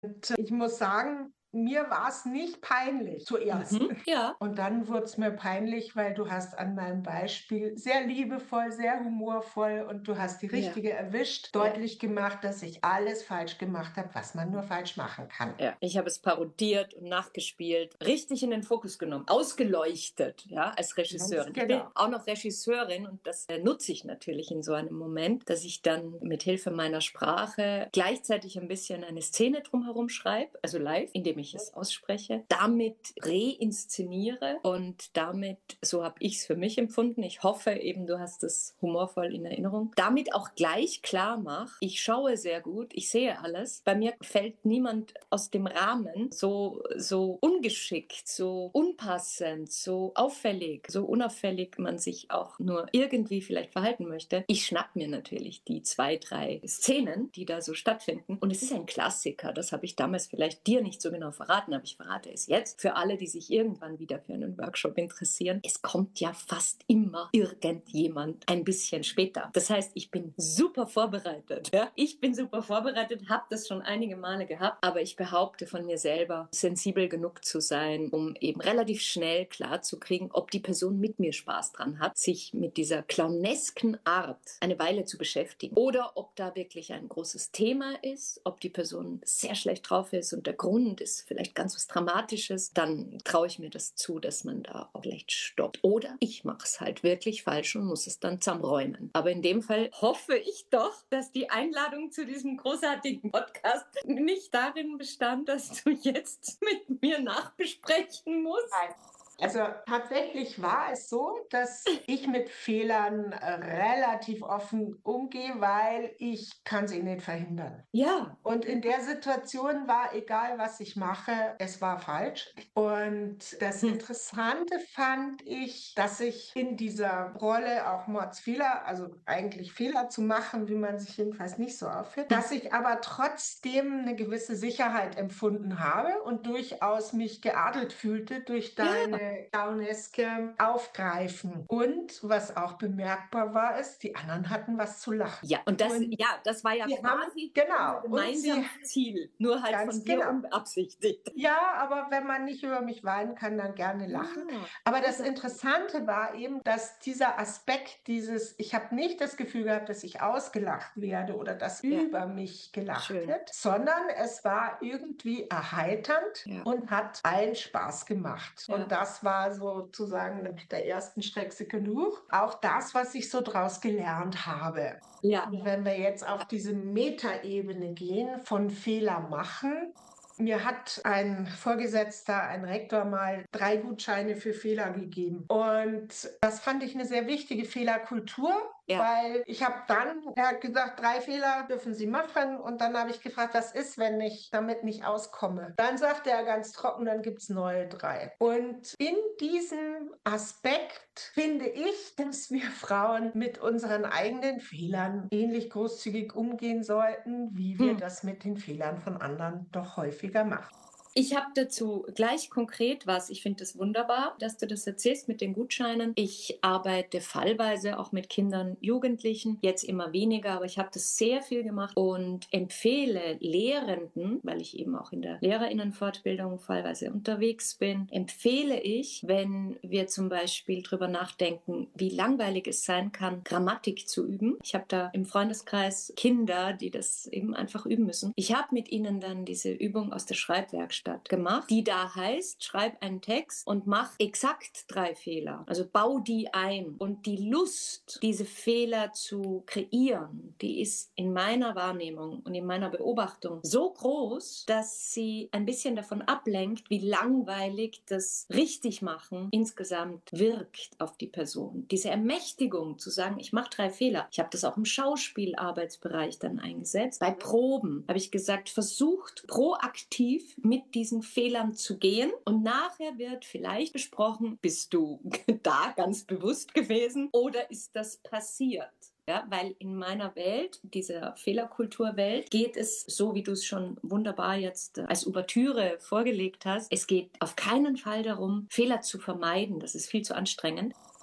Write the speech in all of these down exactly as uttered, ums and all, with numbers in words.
Ich muss sagen, mir war es nicht peinlich zuerst. Mhm. Ja. Und dann wurde es mir peinlich, weil du hast an meinem Beispiel sehr liebevoll, sehr humorvoll und du hast die Ja. richtige erwischt, Ja. deutlich gemacht, dass ich alles falsch gemacht habe, was man nur falsch machen kann. Ja, ich habe es parodiert und nachgespielt, richtig in den Fokus genommen, ausgeleuchtet, ja, als Ganz Regisseurin. Ich bin genau. auch noch Regisseurin und das äh, nutze ich natürlich in so einem Moment, dass ich dann mit Hilfe meiner Sprache gleichzeitig ein bisschen eine Szene drumherum schreibe, also live, indem ich es ausspreche, damit reinszeniere und damit, so habe ich es für mich empfunden, ich hoffe eben, du hast es humorvoll in Erinnerung, damit auch gleich klar mache, ich schaue sehr gut, ich sehe alles, bei mir fällt niemand aus dem Rahmen so, so ungeschickt, so unpassend, so auffällig, so unauffällig man sich auch nur irgendwie vielleicht verhalten möchte. Ich schnapp mir natürlich die zwei, drei Szenen, die da so stattfinden. Und es ist ein Klassiker. Das habe ich damals vielleicht dir nicht so genau verraten, aber ich verrate es jetzt. Für alle, die sich irgendwann wieder für einen Workshop interessieren. Es kommt ja fast immer irgendjemand ein bisschen später. Das heißt, ich bin super vorbereitet. Ja? Ich bin super vorbereitet, habe das schon einige Male gehabt, aber ich behaupte von mir selber, sensibel genug zu sein, um eben relativ schnell klarzukriegen, ob die Person mit mir Spaß dran hat, sich mit dieser clownesken Art eine Weile zu beschäftigen. Oder ob da wirklich ein großes Thema ist, ob die Person sehr schlecht drauf ist und der Grund ist vielleicht ganz was Dramatisches, dann traue ich mir das zu, dass man da auch vielleicht stoppt. Oder ich mache es halt wirklich falsch und muss es dann zusammenräumen. Aber in dem Fall hoffe ich doch, dass die Einladung zu diesem großartigen Podcast nicht darin bestand, dass du jetzt mit mir nachbesprechen musst. Nein. Also tatsächlich war es so, dass ich mit Fehlern äh, relativ offen umgehe, weil ich kann sie nicht verhindern. Ja. Und in der Situation war egal, was ich mache, es war falsch. Und das Hm. Interessante fand ich, dass ich in dieser Rolle auch Mordsfehler, also eigentlich Fehler zu machen, wie man sich jedenfalls nicht so aufführt, Hm. dass ich aber trotzdem eine gewisse Sicherheit empfunden habe und durchaus mich geadelt fühlte durch Ja. deine clowneske Aufgreifen. Und was auch bemerkbar war, ist, die anderen hatten was zu lachen. Ja, und das, Und ja, das war ja Sie haben, quasi unser genau, und Sie, gemeinsames Ziel, nur halt von ganz dir genau. unbeabsichtigt. Ja, aber wenn man nicht über mich weinen kann, dann gerne lachen. Ja, Aber das großartig. Interessante war eben, dass dieser Aspekt dieses, ich habe nicht das Gefühl gehabt, dass ich ausgelacht werde oder dass Ja, über mich gelacht schön. wird, sondern es war irgendwie erheiternd Ja, und hat allen Spaß gemacht. Und ja, das war sozusagen nach der ersten Strecke genug. Auch das, was ich so draus gelernt habe. ja, Und wenn wir jetzt auf diese Metaebene gehen, von Fehler machen, mir hat ein Vorgesetzter, ein Rektor mal drei Gutscheine für Fehler gegeben. Und das fand ich eine sehr wichtige Fehlerkultur, ja. weil ich habe dann, er hat gesagt, drei Fehler dürfen Sie machen. Und dann habe ich gefragt, was ist, wenn ich damit nicht auskomme? Dann sagte er ganz trocken, dann gibt es neue drei. Und in diesem Aspekt finde ich, dass wir Frauen mit unseren eigenen Fehlern ähnlich großzügig umgehen sollten, wie wir Hm. das mit den Fehlern von anderen doch häufiger machen. Ich habe dazu gleich konkret was. Ich finde es das wunderbar, dass du das erzählst mit den Gutscheinen. Ich arbeite fallweise auch mit Kindern, Jugendlichen, jetzt immer weniger, aber ich habe das sehr viel gemacht und empfehle Lehrenden, weil ich eben auch in der Lehrerinnenfortbildung fallweise unterwegs bin, empfehle ich, wenn wir zum Beispiel drüber nachdenken, wie langweilig es sein kann, Grammatik zu üben. Ich habe da im Freundeskreis Kinder, die das eben einfach üben müssen. Ich habe mit ihnen dann diese Übung aus der Schreibwerkstatt gemacht, die da heißt, schreib einen Text und mach exakt drei Fehler. Also bau die ein. Und die Lust, diese Fehler zu kreieren, die ist in meiner Wahrnehmung und in meiner Beobachtung so groß, dass sie ein bisschen davon ablenkt, wie langweilig das Richtigmachen insgesamt wirkt auf die Person. Diese Ermächtigung zu sagen, ich mache drei Fehler. Ich habe das auch im Schauspielarbeitsbereich dann eingesetzt. Bei Proben habe ich gesagt, versucht proaktiv mit diesen Fehlern zu gehen und nachher wird vielleicht besprochen, bist du da ganz bewusst gewesen oder ist das passiert? Ja, weil in meiner Welt, dieser Fehlerkulturwelt, geht es, so wie du es schon wunderbar jetzt als Ouvertüre vorgelegt hast, es geht auf keinen Fall darum, Fehler zu vermeiden. Das ist viel zu anstrengend.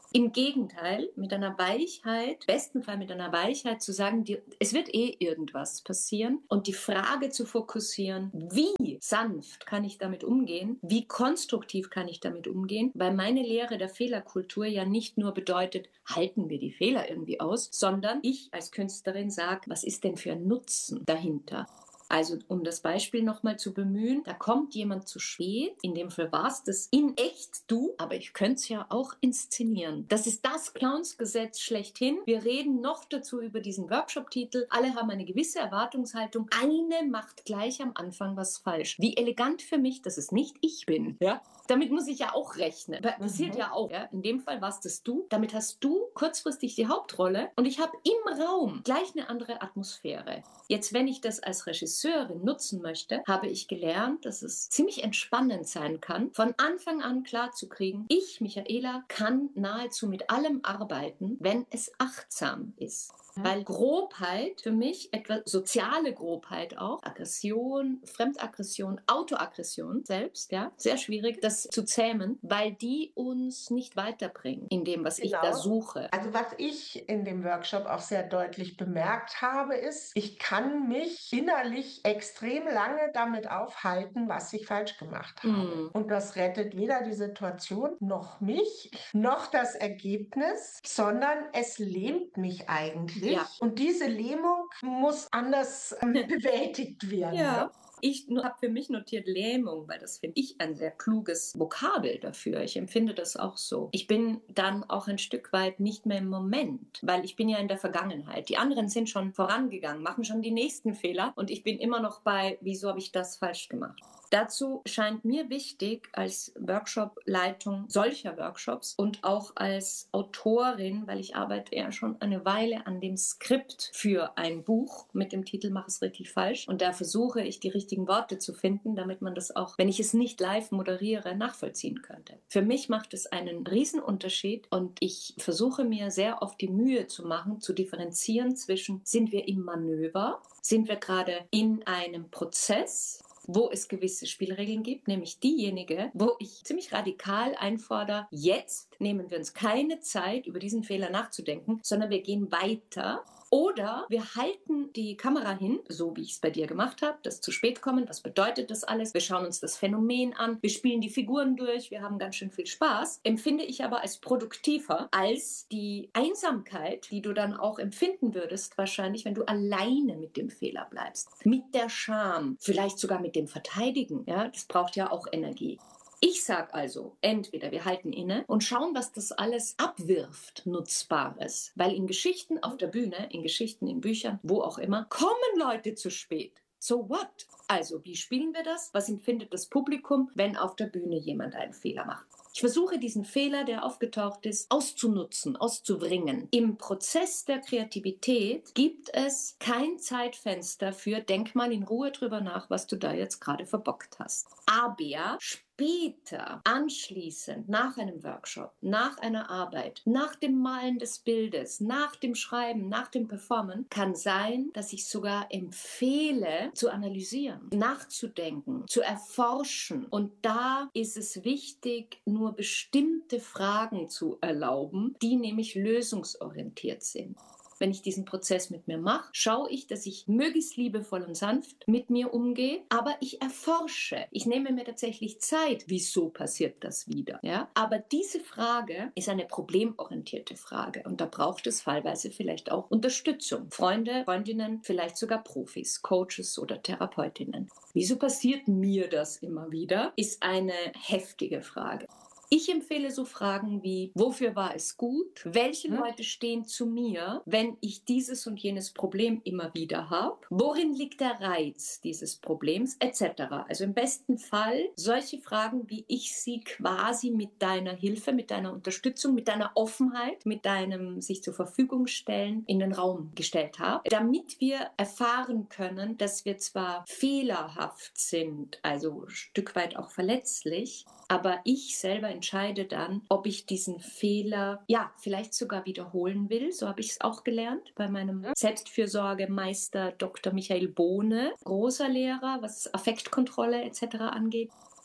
Im Gegenteil, mit einer Weichheit, im besten Fall mit einer Weichheit zu sagen, die, es wird eh irgendwas passieren und die Frage zu fokussieren, wie sanft kann ich damit umgehen, wie konstruktiv kann ich damit umgehen, weil meine Lehre der Fehlerkultur ja nicht nur bedeutet, halten wir die Fehler irgendwie aus, sondern ich als Künstlerin sage, was ist denn für ein Nutzen dahinter? Also um das Beispiel nochmal zu bemühen, da kommt jemand zu spät, in dem Fall war es das in echt du, aber ich könnte es ja auch inszenieren. Das ist das Clownsgesetz schlechthin. Wir reden noch dazu über diesen Workshop-Titel. Alle haben eine gewisse Erwartungshaltung. Eine macht gleich am Anfang was falsch. Wie elegant für mich, dass es nicht ich bin. Ja? Damit muss ich ja auch rechnen. Passiert mhm. ja auch. Ja? In dem Fall warst es du. Damit hast du kurzfristig die Hauptrolle und ich habe im Raum gleich eine andere Atmosphäre. Jetzt, wenn ich das als Regisseurin nutzen möchte, habe ich gelernt, dass es ziemlich entspannend sein kann, von Anfang an klarzukriegen, ich, Michaela, kann nahezu mit allem arbeiten, wenn es achtsam ist. Weil Grobheit für mich, etwa soziale Grobheit auch, Aggression, Fremdaggression, Autoaggression selbst, ja, sehr schwierig, das zu zähmen, weil die uns nicht weiterbringen in dem, was genau. ich da suche. Also was ich in dem Workshop auch sehr deutlich bemerkt habe, ist, ich kann mich innerlich extrem lange damit aufhalten, was ich falsch gemacht habe. Mm. Und das rettet weder die Situation noch mich, noch das Ergebnis, sondern es lähmt mich eigentlich. Ja. Und diese Lähmung muss anders ähm, bewältigt werden. Ja. Ja. Ich habe für mich notiert Lähmung, weil das finde ich ein sehr kluges Vokabel dafür. Ich empfinde das auch so. Ich bin dann auch ein Stück weit nicht mehr im Moment, weil ich bin ja in der Vergangenheit. Die anderen sind schon vorangegangen, machen schon die nächsten Fehler und ich bin immer noch bei, wieso habe ich das falsch gemacht? Dazu scheint mir wichtig, als Workshop-Leitung solcher Workshops und auch als Autorin, weil ich arbeite ja schon eine Weile an dem Skript für ein Buch mit dem Titel Mach es richtig falsch. Und da versuche ich, die richtigen Worte zu finden, damit man das auch, wenn ich es nicht live moderiere, nachvollziehen könnte. Für mich macht es einen Riesenunterschied und ich versuche mir sehr oft die Mühe zu machen, zu differenzieren zwischen, sind wir im Manöver, sind wir gerade in einem Prozess, wo es gewisse Spielregeln gibt, nämlich diejenige, wo ich ziemlich radikal einfordere, jetzt nehmen wir uns keine Zeit, über diesen Fehler nachzudenken, sondern wir gehen weiter. Oder wir halten die Kamera hin, so wie ich es bei dir gemacht habe, das zu spät kommen, was bedeutet das alles? Wir schauen uns das Phänomen an, wir spielen die Figuren durch, wir haben ganz schön viel Spaß. Empfinde ich aber als produktiver als die Einsamkeit, die du dann auch empfinden würdest, wahrscheinlich, wenn du alleine mit dem Fehler bleibst. Mit der Scham, vielleicht sogar mit dem Verteidigen. Ja, das braucht ja auch Energie. Ich sage also, entweder wir halten inne und schauen, was das alles abwirft, Nutzbares. Weil in Geschichten auf der Bühne, in Geschichten, in Büchern, wo auch immer, kommen Leute zu spät. So what? Also, wie spielen wir das? Was empfindet das Publikum, wenn auf der Bühne jemand einen Fehler macht? Ich versuche, diesen Fehler, der aufgetaucht ist, auszunutzen, auszubringen. Im Prozess der Kreativität gibt es kein Zeitfenster für, denk mal in Ruhe drüber nach, was du da jetzt gerade verbockt hast. Aber später, anschließend, nach einem Workshop, nach einer Arbeit, nach dem Malen des Bildes, nach dem Schreiben, nach dem Performen, kann sein, dass ich sogar empfehle, zu analysieren, nachzudenken, zu erforschen. Und da ist es wichtig, nur bestimmte Fragen zu erlauben, die nämlich lösungsorientiert sind. Wenn ich diesen Prozess mit mir mache, schaue ich, dass ich möglichst liebevoll und sanft mit mir umgehe, aber ich erforsche. Ich nehme mir tatsächlich Zeit, wieso passiert das wieder? Ja? Aber diese Frage ist eine problemorientierte Frage und da braucht es fallweise vielleicht auch Unterstützung. Freunde, Freundinnen, vielleicht sogar Profis, Coaches oder Therapeutinnen. Wieso passiert mir das immer wieder? Ist eine heftige Frage. Ich empfehle so Fragen wie, wofür war es gut? Welche hm? Leute stehen zu mir, wenn ich dieses und jenes Problem immer wieder habe? Worin liegt der Reiz dieses Problems? Etc. Also im besten Fall solche Fragen, wie ich sie quasi mit deiner Hilfe, mit deiner Unterstützung, mit deiner Offenheit, mit deinem sich zur Verfügung stellen, in den Raum gestellt habe, damit wir erfahren können, dass wir zwar fehlerhaft sind, also ein Stück weit auch verletzlich, aber ich selber entscheide dann, ob ich diesen Fehler, ja, vielleicht sogar wiederholen will. So habe ich es auch gelernt bei meinem Selbstfürsorgemeister Doktor Michael Bohne, großer Lehrer, was Affektkontrolle et cetera angeht.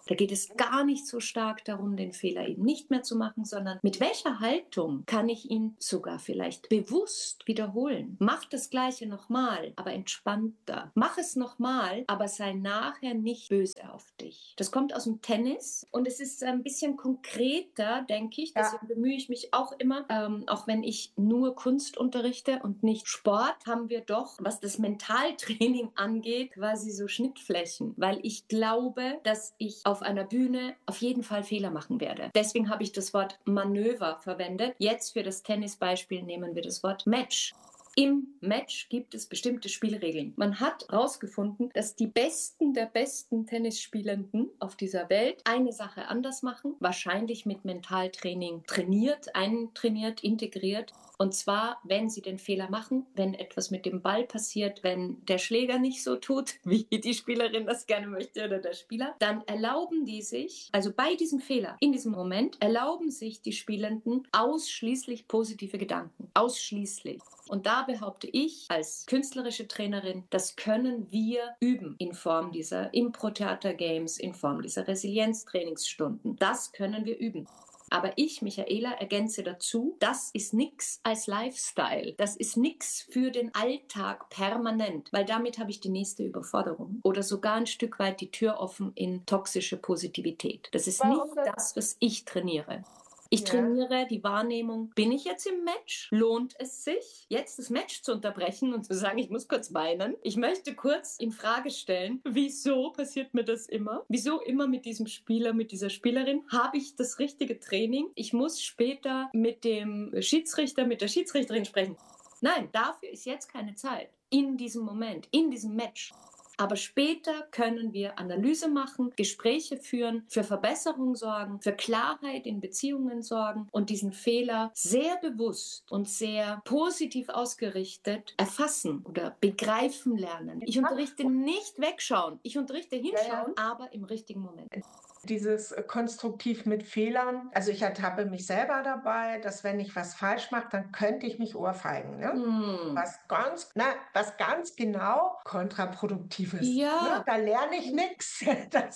Da geht es gar nicht so stark darum, den Fehler eben nicht mehr zu machen, sondern mit welcher Haltung kann ich ihn sogar vielleicht bewusst wiederholen. Mach das Gleiche nochmal, aber entspannter. Mach es nochmal, aber sei nachher nicht böse auf dich. Das kommt aus dem Tennis und es ist ein bisschen konkreter, denke ich. Deswegen ja. bemühe ich mich auch immer, ähm, auch wenn ich nur Kunst unterrichte und nicht Sport, haben wir doch, was das Mentaltraining angeht, quasi so Schnittflächen, weil ich glaube, dass ich auf einer Bühne auf jeden Fall Fehler machen werde. Deswegen habe ich das Wort Manöver verwendet. Jetzt für das Tennisbeispiel nehmen wir das Wort Match. Im Match gibt es bestimmte Spielregeln. Man hat herausgefunden, dass die Besten der besten Tennisspielenden auf dieser Welt eine Sache anders machen, wahrscheinlich mit Mentaltraining trainiert, eintrainiert, integriert. Und zwar, wenn sie den Fehler machen, wenn etwas mit dem Ball passiert, wenn der Schläger nicht so tut, wie die Spielerin das gerne möchte oder der Spieler, dann erlauben die sich, also bei diesem Fehler, in diesem Moment, erlauben sich die Spielenden ausschließlich positive Gedanken. Ausschließlich. Und da behaupte ich als künstlerische Trainerin, das können wir üben in Form dieser Impro-Theater-Games, in Form dieser Resilienztrainingsstunden. Das können wir üben. Aber ich, Michaela, ergänze dazu, das ist nichts als Lifestyle. Das ist nichts für den Alltag permanent, weil damit habe ich die nächste Überforderung oder sogar ein Stück weit die Tür offen in toxische Positivität. Das ist nicht das, was ich trainiere. Ich ja. trainiere die Wahrnehmung, bin ich jetzt im Match? Lohnt es sich, jetzt das Match zu unterbrechen und zu sagen, ich muss kurz weinen? Ich möchte kurz in Frage stellen, wieso passiert mir das immer? Wieso immer mit diesem Spieler, mit dieser Spielerin? Habe ich das richtige Training? Ich muss später mit dem Schiedsrichter, mit der Schiedsrichterin sprechen. Nein, dafür ist jetzt keine Zeit. In diesem Moment, in diesem Match. Aber später können wir Analyse machen, Gespräche führen, für Verbesserung sorgen, für Klarheit in Beziehungen sorgen und diesen Fehler sehr bewusst und sehr positiv ausgerichtet erfassen oder begreifen lernen. Ich unterrichte nicht wegschauen, ich unterrichte hinschauen, ja, ja. aber im richtigen Moment. Dieses äh, konstruktiv mit Fehlern. Also ich ertappe mich selber dabei, dass wenn ich was falsch mache, dann könnte ich mich ohrfeigen. Ne? Mm. Was ganz, na, was ganz genau kontraproduktiv ist. Ja. Ne? Da lerne ich nichts.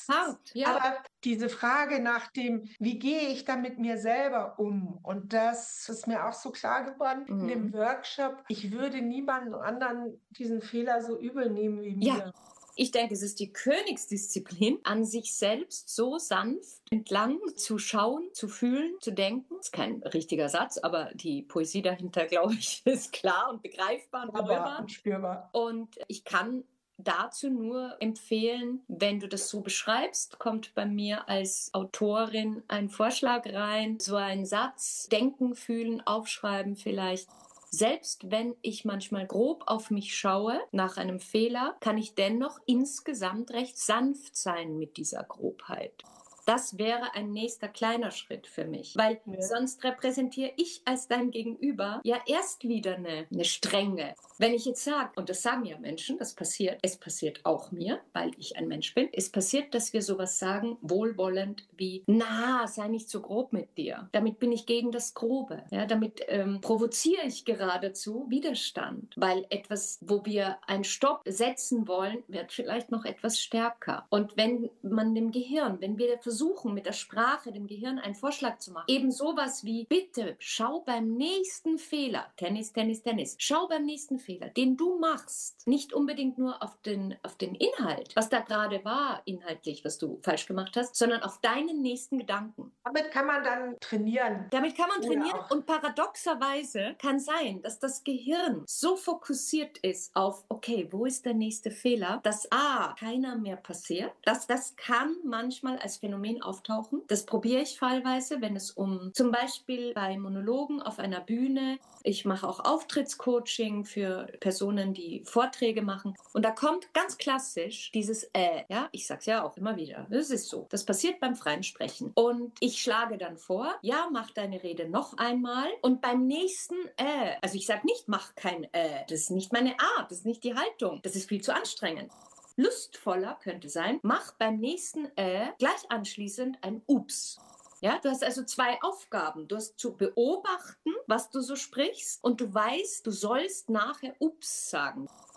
Ja. Aber diese Frage nach dem, wie gehe ich da mit mir selber um? Und das ist mir auch so klar geworden mm. in dem Workshop. Ich würde niemandem anderen diesen Fehler so übel nehmen wie mir. Ja. Ich denke, es ist die Königsdisziplin, an sich selbst so sanft entlang zu schauen, zu fühlen, zu denken. Das ist kein richtiger Satz, aber die Poesie dahinter, glaube ich, ist klar und begreifbar und berührbar. Und spürbar. Und ich kann dazu nur empfehlen, wenn du das so beschreibst, kommt bei mir als Autorin ein Vorschlag rein, so ein Satz, denken, fühlen, aufschreiben vielleicht. Selbst wenn ich manchmal grob auf mich schaue nach einem Fehler, kann ich dennoch insgesamt recht sanft sein mit dieser Grobheit. Das wäre ein nächster kleiner Schritt für mich, weil ja. sonst repräsentiere ich als dein Gegenüber ja erst wieder eine, eine Strenge. Wenn ich jetzt sage, und das sagen ja Menschen, das passiert, es passiert auch mir, weil ich ein Mensch bin, es passiert, dass wir sowas sagen, wohlwollend wie, na, sei nicht so grob mit dir. Damit bin ich gegen das Grobe. Ja, damit ähm, provoziere ich geradezu Widerstand, weil etwas, wo wir einen Stopp setzen wollen, wird vielleicht noch etwas stärker. Und wenn man dem Gehirn, wenn wir versuchen, versuchen, mit der Sprache dem Gehirn einen Vorschlag zu machen. Eben sowas wie, bitte schau beim nächsten Fehler, Tennis, Tennis, Tennis, schau beim nächsten Fehler, den du machst, nicht unbedingt nur auf den, auf den Inhalt, was da gerade war, inhaltlich, was du falsch gemacht hast, sondern auf deinen nächsten Gedanken. Damit kann man dann trainieren. Damit kann man trainieren und paradoxerweise kann sein, dass das Gehirn so fokussiert ist auf, okay, wo ist der nächste Fehler, dass A, keiner mehr passiert, dass das kann manchmal als Phänomen auftauchen. Das probiere ich fallweise, wenn es um zum Beispiel bei Monologen auf einer Bühne, ich mache auch Auftrittscoaching für Personen, die Vorträge machen und da kommt ganz klassisch dieses äh, ja, ich sag's ja auch immer wieder, das ist so, das passiert beim freien Sprechen und ich schlage dann vor, ja, mach deine Rede noch einmal und beim nächsten äh, also ich sage nicht, mach kein äh, das ist nicht meine Art, das ist nicht die Haltung, das ist viel zu anstrengend. Lustvoller könnte sein, mach beim nächsten äh gleich anschließend ein Ups. Ja, du hast also zwei Aufgaben. Du hast zu beobachten, was du so sprichst und du weißt, du sollst nachher Ups sagen.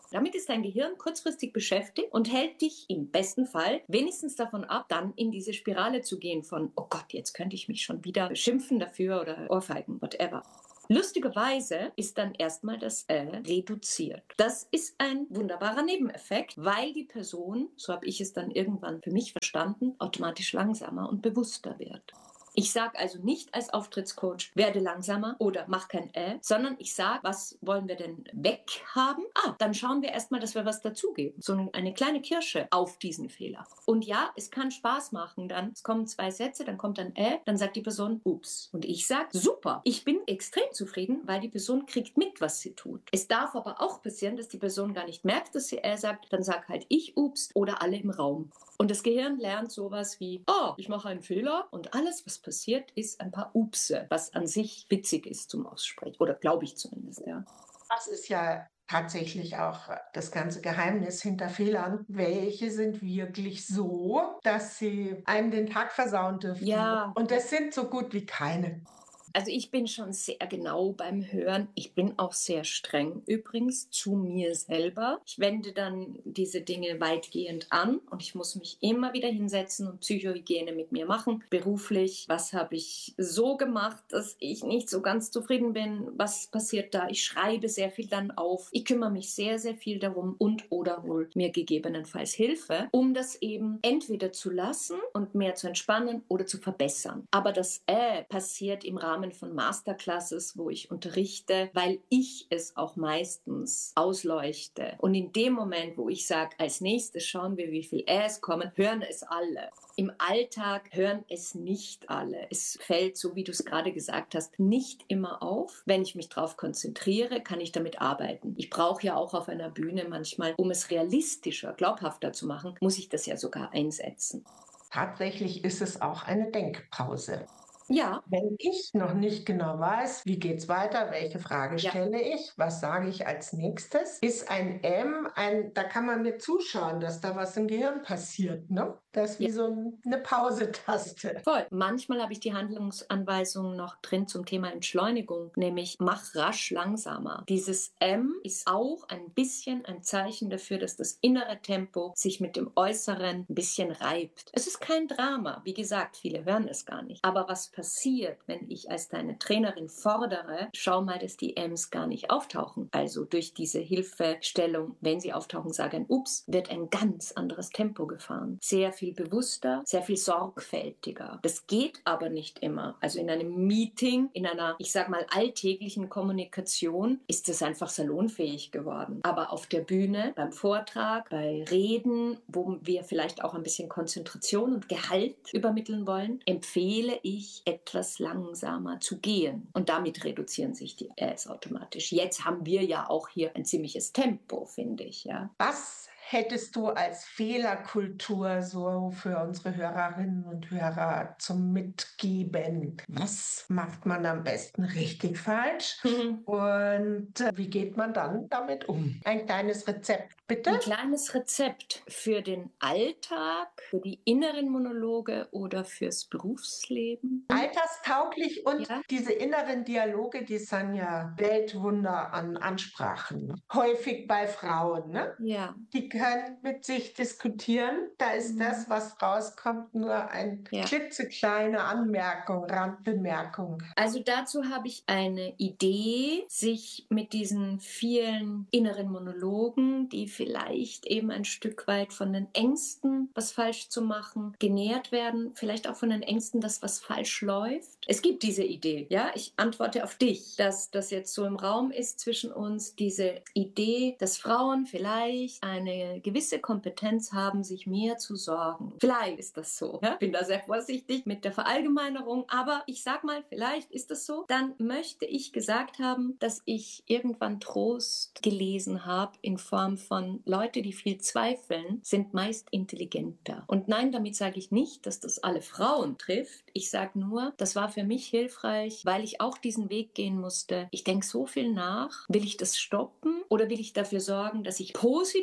Damit ist dein Gehirn kurzfristig beschäftigt und hält dich im besten Fall wenigstens davon ab, dann in diese Spirale zu gehen von, oh Gott, jetzt könnte ich mich schon wieder schimpfen dafür oder ohrfeigen, whatever. Lustigerweise ist dann erstmal das Äh reduziert. Das ist ein wunderbarer Nebeneffekt, weil die Person, so habe ich es dann irgendwann für mich verstanden, automatisch langsamer und bewusster wird. Ich sage also nicht als Auftrittscoach, werde langsamer oder mach kein Äh, sondern ich sage, was wollen wir denn weghaben? Ah, dann schauen wir erstmal, dass wir was dazugeben. So eine kleine Kirsche auf diesen Fehler. Und ja, es kann Spaß machen dann. Es kommen zwei Sätze, dann kommt ein Äh, dann sagt die Person, ups. Und ich sage, super, ich bin extrem zufrieden, weil die Person kriegt mit, was sie tut. Es darf aber auch passieren, dass die Person gar nicht merkt, dass sie Äh sagt. Dann sag halt ich, ups, oder alle im Raum. Und das Gehirn lernt sowas wie, oh, ich mache einen Fehler und alles, was passiert, ist ein paar Upse, was an sich witzig ist zum Aussprechen. Oder glaube ich zumindest, ja. Das ist ja tatsächlich auch das ganze Geheimnis hinter Fehlern. Welche sind wirklich so, dass sie einem den Tag versauen dürfen? Ja. Und das sind so gut wie keine. Also ich bin schon sehr genau beim Hören. Ich bin auch sehr streng übrigens zu mir selber. Ich wende dann diese Dinge weitgehend an und ich muss mich immer wieder hinsetzen und Psychohygiene mit mir machen. Beruflich, was habe ich so gemacht, dass ich nicht so ganz zufrieden bin? Was passiert da? Ich schreibe sehr viel dann auf. Ich kümmere mich sehr, sehr viel darum und oder hol mir gegebenenfalls Hilfe, um das eben entweder zu lassen und mehr zu entspannen oder zu verbessern. Aber das äh passiert im Rahmen von Masterclasses, wo ich unterrichte, weil ich es auch meistens ausleuchte. Und in dem Moment, wo ich sage, als nächstes schauen wir, wie viel Äs kommen, hören es alle. Im Alltag hören es nicht alle. Es fällt, so wie du es gerade gesagt hast, nicht immer auf. Wenn ich mich darauf konzentriere, kann ich damit arbeiten. Ich brauche ja auch auf einer Bühne manchmal, um es realistischer, glaubhafter zu machen, muss ich das ja sogar einsetzen. Tatsächlich ist es auch eine Denkpause. Ja. Wenn ich noch nicht genau weiß, wie geht's weiter, welche Frage Ja. stelle ich, was sage ich als nächstes, ist ein M, ein, da kann man mir zuschauen, dass da was im Gehirn passiert, ne? Das ist wie Ja. so eine Pausetaste. Voll. Manchmal habe ich die Handlungsanweisungen noch drin zum Thema Entschleunigung, nämlich mach rasch langsamer. Dieses M ist auch ein bisschen ein Zeichen dafür, dass das innere Tempo sich mit dem Äußeren ein bisschen reibt. Es ist kein Drama. Wie gesagt, viele hören es gar nicht. Aber was passiert, wenn ich als deine Trainerin fordere, schau mal, dass die Ms gar nicht auftauchen. Also durch diese Hilfestellung, wenn sie auftauchen, sage ein Ups, wird ein ganz anderes Tempo gefahren. Sehr viel bewusster, sehr viel sorgfältiger. Das geht aber nicht immer. Also in einem Meeting, in einer, ich sag mal, alltäglichen Kommunikation ist es einfach salonfähig geworden. Aber auf der Bühne, beim Vortrag, bei Reden, wo wir vielleicht auch ein bisschen Konzentration und Gehalt übermitteln wollen, empfehle ich, etwas langsamer zu gehen. Und damit reduzieren sich die Äs automatisch. Jetzt haben wir ja auch hier ein ziemliches Tempo, finde ich. Ja. Was hättest du als Fehlerkultur so für unsere Hörerinnen und Hörer zum Mitgeben? Was macht man am besten richtig falsch? Mhm. Und äh, wie geht man dann damit um? Ein kleines Rezept, bitte? Ein kleines Rezept für den Alltag, für die inneren Monologe oder fürs Berufsleben. Alterstauglich und Ja. diese inneren Dialoge, die sind ja Weltwunder an Ansprachen. Häufig bei Frauen, ne? Ja. Die können mit sich diskutieren. Da ist Mhm. das, was rauskommt, nur eine Ja. klitzekleine Anmerkung, Randbemerkung. Also dazu habe ich eine Idee, sich mit diesen vielen inneren Monologen, die vielleicht eben ein Stück weit von den Ängsten, was falsch zu machen, genährt werden, vielleicht auch von den Ängsten, dass was falsch läuft. Es gibt diese Idee, ja, ich antworte auf dich, dass das jetzt so im Raum ist zwischen uns, diese Idee, dass Frauen vielleicht eine gewisse Kompetenz haben, sich mehr zu sorgen. Vielleicht ist das so. Ja? Ich bin da sehr vorsichtig mit der Verallgemeinerung, aber ich sag mal, vielleicht ist das so. Dann möchte ich gesagt haben, dass ich irgendwann Trost gelesen habe in Form von Leute, die viel zweifeln, sind meist intelligenter. Und nein, damit sage ich nicht, dass das alle Frauen trifft. Ich sage nur, das war für mich hilfreich, weil ich auch diesen Weg gehen musste. Ich denke so viel nach. Will ich das stoppen oder will ich dafür sorgen, dass ich positiver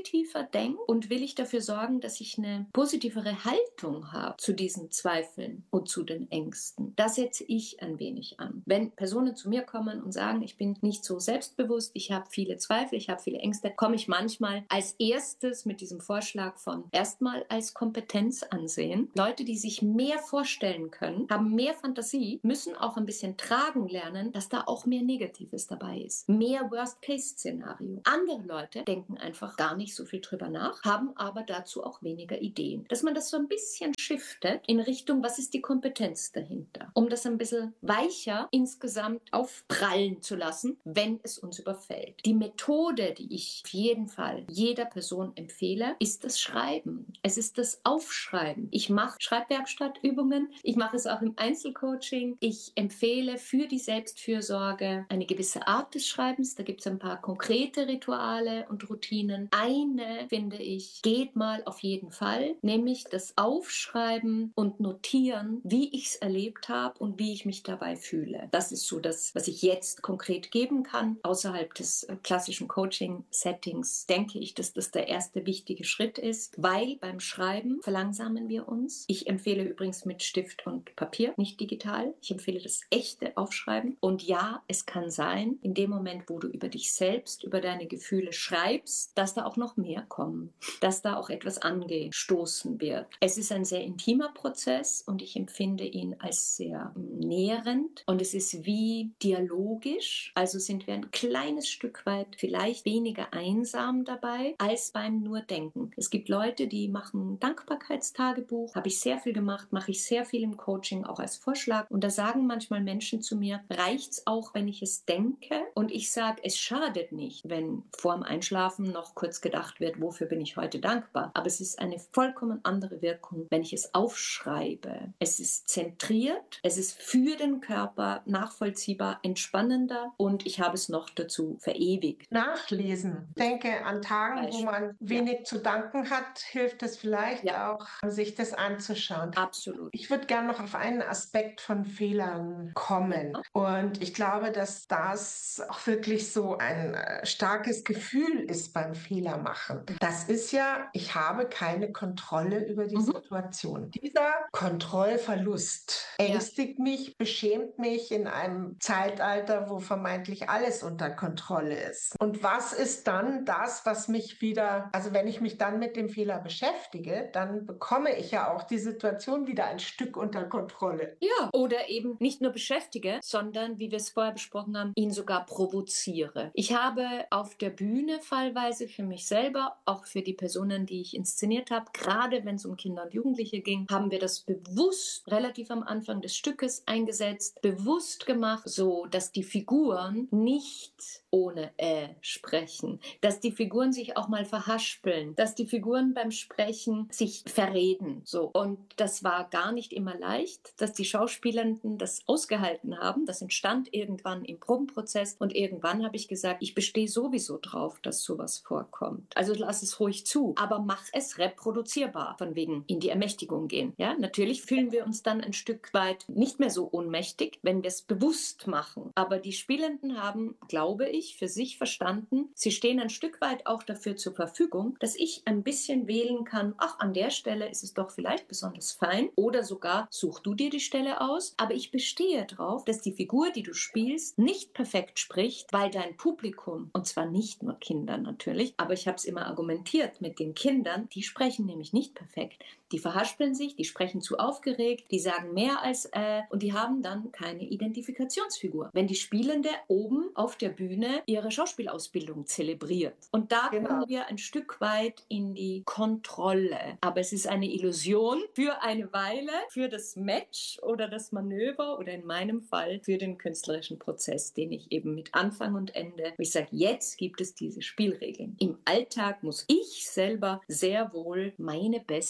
denke und will ich dafür sorgen, dass ich eine positivere Haltung habe zu diesen Zweifeln und zu den Ängsten. Da setze ich ein wenig an. Wenn Personen zu mir kommen und sagen, ich bin nicht so selbstbewusst, ich habe viele Zweifel, ich habe viele Ängste, komme ich manchmal als erstes mit diesem Vorschlag von erstmal als Kompetenz ansehen. Leute, die sich mehr vorstellen können, haben mehr Fantasie, müssen auch ein bisschen tragen lernen, dass da auch mehr Negatives dabei ist. Mehr Worst-Case-Szenario. Andere Leute denken einfach gar nicht so viel drüber nach, haben aber dazu auch weniger Ideen. Dass man das so ein bisschen shiftet in Richtung, was ist die Kompetenz dahinter? Um das ein bisschen weicher insgesamt aufprallen zu lassen, wenn es uns überfällt. Die Methode, die ich auf jeden Fall jeder Person empfehle, ist das Schreiben. Es ist das Aufschreiben. Ich mache Schreibwerkstattübungen. Ich mache es auch im Einzelcoaching. Ich empfehle für die Selbstfürsorge eine gewisse Art des Schreibens. Da gibt es ein paar konkrete Rituale und Routinen. Eine, finde ich, geht mal auf jeden Fall, nämlich das Aufschreiben und Notieren, wie ich es erlebt habe und wie ich mich dabei fühle. Das ist so das, was ich jetzt konkret geben kann. Außerhalb des äh, klassischen Coaching-Settings denke ich, dass das der erste wichtige Schritt ist, weil beim Schreiben verlangsamen wir uns. Ich empfehle übrigens mit Stift und Papier, nicht digital. Ich empfehle das echte Aufschreiben. Und ja, es kann sein, in dem Moment, wo du über dich selbst, über deine Gefühle schreibst, dass da auch noch mehr kommen, dass da auch etwas angestoßen wird. Es ist ein sehr intimer Prozess und ich empfinde ihn als sehr nährend und es ist wie dialogisch, also sind wir ein kleines Stück weit vielleicht weniger einsam dabei als beim nur Denken. Es gibt Leute, die machen Dankbarkeitstagebuch, habe ich sehr viel gemacht, mache ich sehr viel im Coaching, auch als Vorschlag und da sagen manchmal Menschen zu mir, reicht's auch, wenn ich es denke? Und ich sage, es schadet nicht, wenn vor dem Einschlafen noch kurz gedacht wird, wofür bin ich heute dankbar? Aber es ist eine vollkommen andere Wirkung, wenn ich es aufschreibe. Es ist zentriert, es ist für den Körper nachvollziehbar, entspannender und ich habe es noch dazu verewigt. Nachlesen. Ich denke, an Tagen, Beispiel. wo man wenig ja. zu danken hat, hilft es vielleicht ja. auch, sich das anzuschauen. Absolut. Ich würde gerne noch auf einen Aspekt von Fehlern kommen. Ja. Und ich glaube, dass das auch wirklich so ein äh, starkes Gefühl ist beim Fehlermachen. Das ist ja, ich habe keine Kontrolle über die mhm. Situation. Dieser Kontrollverlust ängstigt ja. mich, beschämt mich in einem Zeitalter, wo vermeintlich alles unter Kontrolle ist. Und was ist dann das, was mich wieder, also wenn ich mich dann mit dem Fehler beschäftige, dann bekomme ich ja auch die Situation wieder ein Stück unter Kontrolle. Ja, oder eben nicht nur beschäftige, sondern, wie wir es vorher besprochen haben, ihn sogar provoziere. Ich habe auf der Bühne fallweise für mich selber, auch für die Personen, die ich inszeniert habe, gerade wenn es um Kinder und Jugendliche ging, haben wir das bewusst relativ am Anfang des Stückes eingesetzt, bewusst gemacht, so dass die Figuren nicht ohne äh sprechen, dass die Figuren sich auch mal verhaspeln, dass die Figuren beim Sprechen sich verreden. So. Und das war gar nicht immer leicht, dass die Schauspielenden das ausgehalten haben. Das entstand irgendwann im Probenprozess und irgendwann habe ich gesagt, ich bestehe sowieso drauf, dass sowas vorkommt. Also lass es ruhig zu, aber mach es reproduzierbar, von wegen in die Ermächtigung gehen. Ja, natürlich fühlen wir uns dann ein Stück weit nicht mehr so ohnmächtig, wenn wir es bewusst machen. Aber die Spielenden haben, glaube ich, für sich verstanden, sie stehen ein Stück weit auch dafür zur Verfügung, dass ich ein bisschen wählen kann, ach, an der Stelle ist es doch vielleicht besonders fein oder sogar such du dir die Stelle aus, aber ich bestehe darauf, dass die Figur, die du spielst, nicht perfekt spricht, weil dein Publikum, und zwar nicht nur Kinder natürlich, aber ich habe es immer argumentiert mit den Kindern, die sprechen nämlich nicht perfekt. Die verhaspeln sich, die sprechen zu aufgeregt, die sagen mehr als äh und die haben dann keine Identifikationsfigur. Wenn die Spielende oben auf der Bühne ihre Schauspielausbildung zelebriert. Und da genau. kommen wir ein Stück weit in die Kontrolle. Aber es ist eine Illusion für eine Weile, für das Match oder das Manöver oder in meinem Fall für den künstlerischen Prozess, den ich eben mit Anfang und Ende, ich sage, jetzt gibt es diese Spielregeln. Im Alltag muss ich selber sehr wohl meine beste Schülerin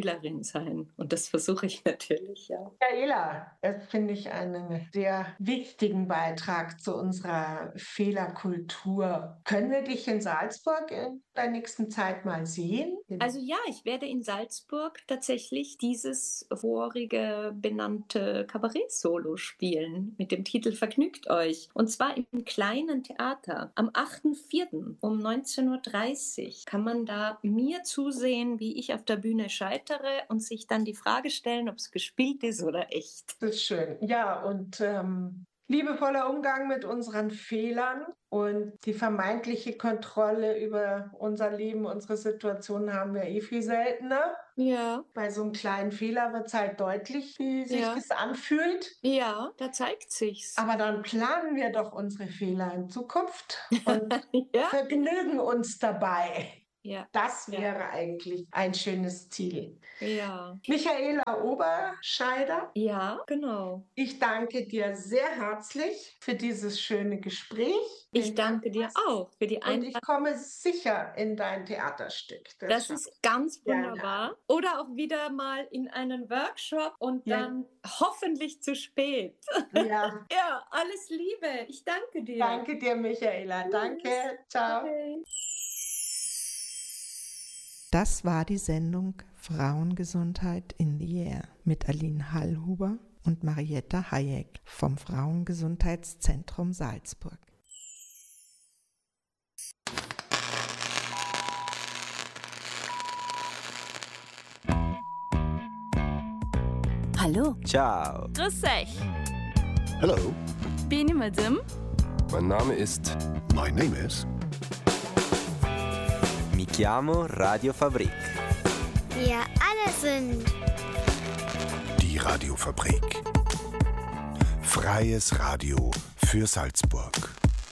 Schülerin sein. Und das versuche ich natürlich, ja. Michaela, das finde ich einen sehr wichtigen Beitrag zu unserer Fehlerkultur. Können wir dich in Salzburg in der nächsten Zeit mal sehen? Also ja, ich werde in Salzburg tatsächlich dieses vorige benannte Kabarett-Solo spielen mit dem Titel Vergnügt euch. Und zwar im kleinen Theater. Am achten vierten um neunzehn Uhr dreißig kann man da mir zusehen, wie ich auf der Bühne scheitere und sich dann die Frage stellen, ob es gespielt ist oder echt. Das ist schön. Ja, und ähm, liebevoller Umgang mit unseren Fehlern und die vermeintliche Kontrolle über unser Leben, unsere Situation haben wir eh viel seltener. Ja. Bei so einem kleinen Fehler wird es halt deutlich, wie sich Ja. das anfühlt. Ja, da zeigt sich's. Aber dann planen wir doch unsere Fehler in Zukunft und Ja. vergnügen uns dabei. Ja. Das Ja. wäre eigentlich ein schönes Ziel. Ja. Michaela Oberscheider, Ja, genau. ich danke dir sehr herzlich für dieses schöne Gespräch. Ich danke dir auch für die Und Einladung. ich komme sicher in dein Theaterstück. Das schaffe ist ganz gerne. wunderbar. Oder auch wieder mal in einen Workshop und Ja. dann hoffentlich zu spät. ich. Ja, Ja, alles Liebe. Ich danke dir. danke dir, Michaela. Danke. Ciao. Okay. Das war die Sendung Frauengesundheit in the Air mit Aline Hallhuber und Marietta Hayek vom Frauengesundheitszentrum Salzburg. Hallo. Ciao. Grüß euch. Hello, Bin ich Madame? Mein Name ist. my name is. Mi chiamo Radio Fabrik. Wir alle sind Die Radiofabrik. Freies Radio für Salzburg.